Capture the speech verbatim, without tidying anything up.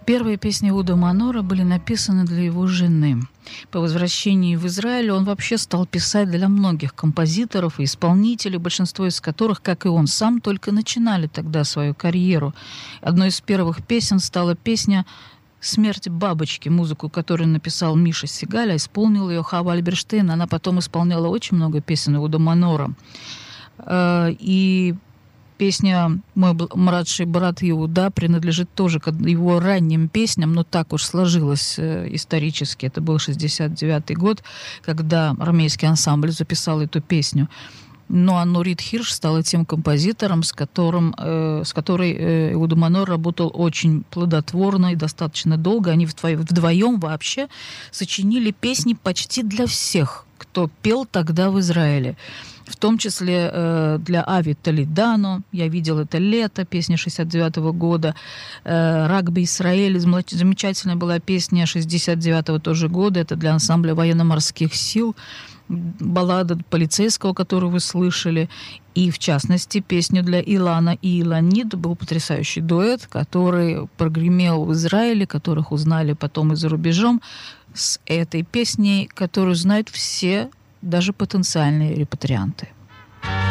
Первые песни Иуда Манора были написаны для его жены. По возвращении в Израиль он вообще стал писать для многих композиторов и исполнителей, большинство из которых, как и он сам, только начинали тогда свою карьеру. Одной из первых песен стала песня «Смерть бабочки», музыку, которую написал Миша Сигаль, а исполнил ее Хава Альберштейн. Она потом исполняла очень много песен Иуда Манора. И песня «Мой младший брат Иуда» принадлежит тоже к его ранним песням, но так уж сложилось исторически. Это был шестьдесят девятый год, когда армейский ансамбль записал эту песню. Ну а Нурит Хирш стала тем композитором, с, которым, э, с которой э, Иуда Манор работал очень плодотворно и достаточно долго. Они вдвоем вообще сочинили песни почти для всех, кто пел тогда в Израиле. В том числе э, для Ави Толедано, «Я видел это лето», песня шестьдесят девятого года, э, «Рагби Исраэль», замечательная была песня шестьдесят девятого тоже года, это для ансамбля военно-морских сил, баллада полицейского, которую вы слышали, и, в частности, песню для Илана и Иланид. Был потрясающий дуэт, который прогремел в Израиле, которых узнали потом и за рубежом, с этой песней, которую знают все, даже потенциальные репатрианты.